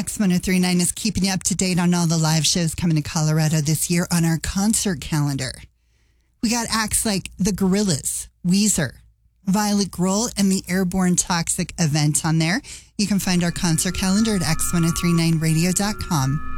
X1039 is keeping you up to date on all the live shows coming to Colorado this year on our concert calendar. We got acts like The Gorillaz, Weezer, Violet Grohl, and the Airborne Toxic event on there. You can find our concert calendar at x1039radio.com.